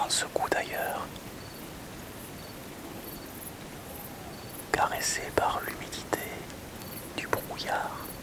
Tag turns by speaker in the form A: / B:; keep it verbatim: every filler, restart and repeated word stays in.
A: vent secoue d'ailleurs, caressé par l'humidité du brouillard.